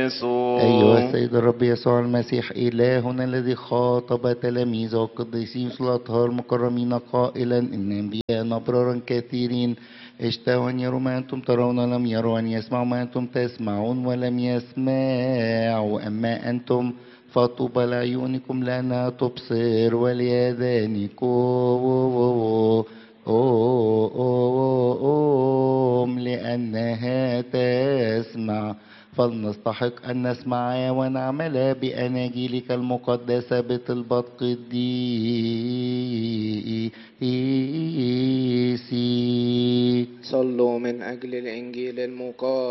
أيها يسوع. السيد الرب يسوع المسيح إلهنا الذي خاطب تلاميذه القديسين الأطهار المكرمين قائلا إن أنبياء أبرارا كثيرين اشتهوا أن يروا ما أنتم ترون لم يروا، أن يسمعوا ما أنتم تسمعون ولم يسمعوا، أما أنتم فطوبى لعيونكم لأنها تبصر ولآذانكم لأنها تسمع. فلنستحق أن نسمع ونعمل بأناجيلك المقدسة بطلبة قديسي. صلوا من أجل الإنجيل المقام.